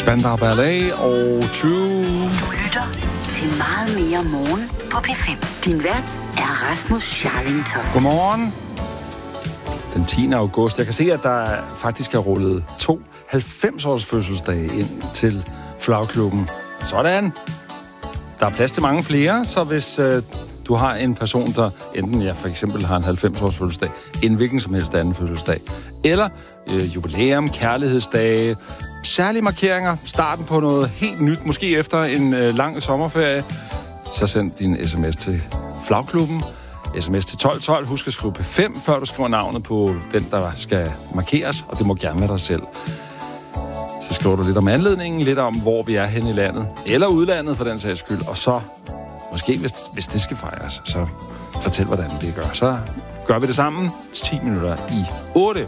Spandau Ballet og True. Du lytter til Meget Mere Morgen på P5. Din vært er Rasmus Scharling-Toft. Godmorgen. Den 10. august. Jeg kan se, at der faktisk er rullet 2 90-års fødselsdage ind til Flagklubben. Sådan. Der er plads til mange flere, så hvis du har en person, der enten for eksempel har en 90-års fødselsdag, en hvilken som helst anden fødselsdag, eller jubilæum, kærlighedsdage, særlige markeringer, starten på noget helt nyt, måske efter en lang sommerferie, så send din sms til Flagklubben. SMS til 1212. Husk at skrive P5, før du skriver navnet på den, der skal markeres, og det må gerne være dig selv. Så skriver du lidt om anledningen, lidt om, hvor vi er henne i landet, eller udlandet for den sags skyld, og så, måske hvis det skal fejres, så fortæl, hvordan det gør. Så gør vi det sammen 10 minutter i 8.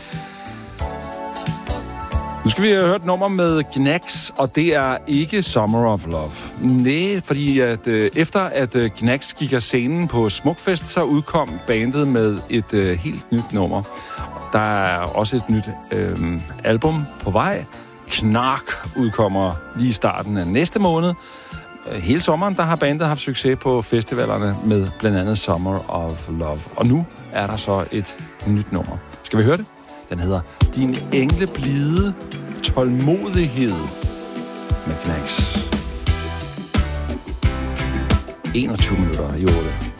Nu skal vi have hørt et nummer med Gnags, og det er ikke Summer of Love. Nej, fordi at, efter at Gnags gik af scenen på Smukfest, så udkom bandet med et helt nyt nummer. Der er også et nyt album på vej. Knark udkommer lige i starten af næste måned. Hele sommeren, der har bandet haft succes på festivalerne med blandt andet Summer of Love. Og nu er der så et nyt nummer. Skal vi høre det? Den hedder Din engle blide tålmodighed med Gnags. 21 minutter i 8.